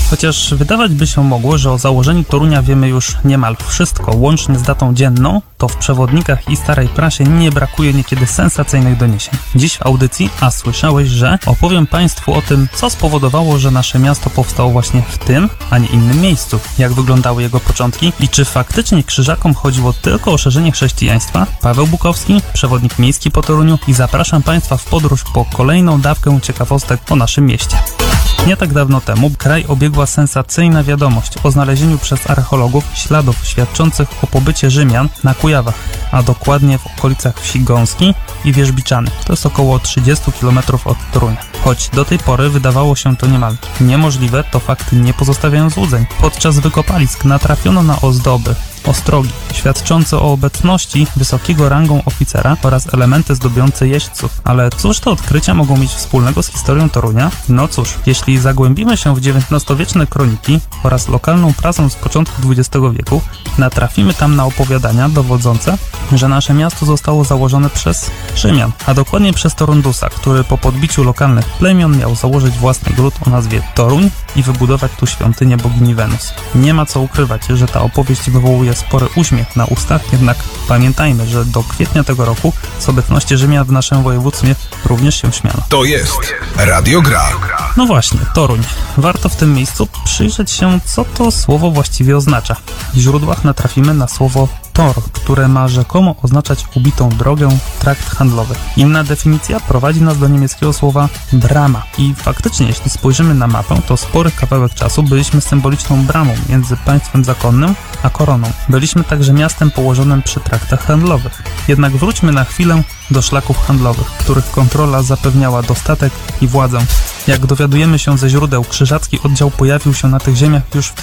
Chociaż wydawać by się mogło, że o założeniu Torunia wiemy już niemal wszystko, łącznie z datą dzienną, to w przewodnikach i starej prasie nie brakuje niekiedy sensacyjnych doniesień. Dziś w audycji A słyszałeś, że opowiem Państwu o tym, co spowodowało, że nasze miasto powstało właśnie w tym, a nie innym miejscu, jak wyglądały jego początki i czy faktycznie Krzyżakom chodziło tylko o szerzenie chrześcijaństwa. Paweł Bukowski, przewodnik miejski po Toruniu, i zapraszam Państwa w podróż po kolejną dawkę ciekawostek o naszym mieście. Nie tak dawno temu kraj obiegła sensacyjna wiadomość o znalezieniu przez archeologów śladów świadczących o pobycie Rzymian na Kujawach, a dokładnie w okolicach wsi Gąski i Wierzbiczany. To jest około 30 km od Torunia. Choć do tej pory wydawało się to niemal niemożliwe, to fakty nie pozostawiają złudzeń. Podczas wykopalisk natrafiono na ozdoby, ostrogi, świadczące o obecności wysokiego rangą oficera oraz elementy zdobiące jeźdźców. Ale cóż te odkrycia mogą mieć wspólnego z historią Torunia? No cóż, jeśli zagłębimy się w XIX-wieczne kroniki oraz lokalną prasę z początku XX wieku, natrafimy tam na opowiadania dowodzące, że nasze miasto zostało założone przez Rzymian, a dokładnie przez Torundusa, który po podbiciu lokalnych plemion miał założyć własny gród o nazwie Toruń i wybudować tu świątynię bogini Wenus. Nie ma co ukrywać, że ta opowieść wywołuje spory uśmiech na ustach, jednak pamiętajmy, że do kwietnia tego roku z obecności Rzymian w naszym województwie również się śmiano. To jest Radio Gra. No właśnie, Toruń. Warto w tym miejscu przyjrzeć się, co to słowo właściwie oznacza. W źródłach natrafimy na słowo tor, które ma rzekomo oznaczać ubitą drogę, trakt handlowy. Inna definicja prowadzi nas do niemieckiego słowa brama. I faktycznie, jeśli spojrzymy na mapę, to spory kawałek czasu byliśmy symboliczną bramą między państwem zakonnym a koroną. Byliśmy także miastem położonym przy traktach handlowych. Jednak wróćmy na chwilę do szlaków handlowych, których kontrola zapewniała dostatek i władzę. Jak dowiadujemy się ze źródeł, krzyżacki oddział pojawił się na tych ziemiach już w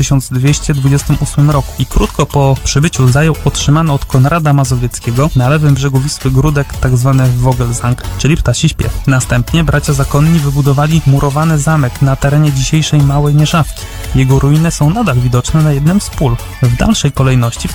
1228 roku i krótko po przybyciu zajął otrzymany od Konrada Mazowieckiego na lewym brzegu Wisły Gródek, tzw. Wogelsang, czyli Ptasi Śpiew. Następnie bracia zakonni wybudowali murowany zamek na terenie dzisiejszej Małej Mierzawki. Jego ruiny są nadal widoczne na jednym z pól. W dalszej kolejności w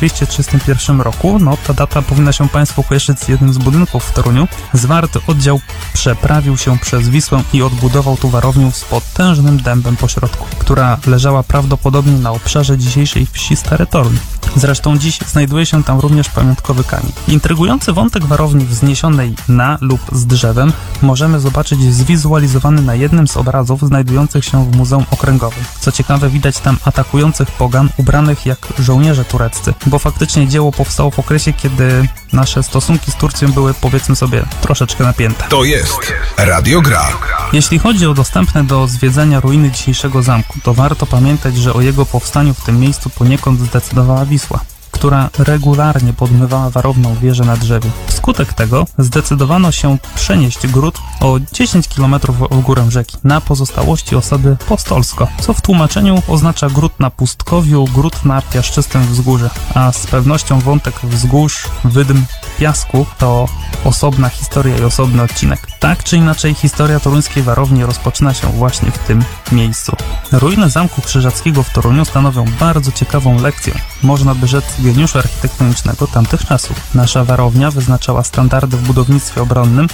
1231 roku, ta data powinna się Państwu kojarzyć z jednym z budynków w Toruniu, zwarty oddział przeprawił się przez Wisłę i odbudował tu warownię z potężnym dębem pośrodku, która leżała prawdopodobnie na obszarze dzisiejszej wsi Stary Toruń. Zresztą dziś znajduje się tam również pamiątkowy kamień. Intrygujący wątek warowni wzniesionej na lub z drzewem możemy zobaczyć zwizualizowany na jednym z obrazów znajdujących się w Muzeum Okręgowym. Co ciekawe, widać tam atakujących pogan ubranych jak żołnierze tureccy, bo faktycznie dzieło powstało w okresie, kiedy nasze stosunki z Turcją były, powiedzmy sobie, troszeczkę napięte. To jest Radio Gra. Jeśli chodzi o dostępne do zwiedzania ruiny dzisiejszego zamku, to warto pamiętać, że o jego powstaniu w tym miejscu poniekąd zdecydowała Wisła, która regularnie podmywała warowną wieżę na drzewie. Wskutek tego zdecydowano się przenieść gród o 10 km w górę rzeki na pozostałości osady Postolsko, co w tłumaczeniu oznacza gród na pustkowiu, gród na piaszczystym wzgórzu, a z pewnością wątek wzgórz, wydm, piasku to osobna historia i osobny odcinek. Tak czy inaczej, historia toruńskiej warowni rozpoczyna się właśnie w tym miejscu. Ruiny Zamku Krzyżackiego w Toruniu stanowią bardzo ciekawą lekcję, można by rzec geniuszu architektonicznego tamtych czasów. Nasza warownia wyznaczała standardy w budownictwie obronnym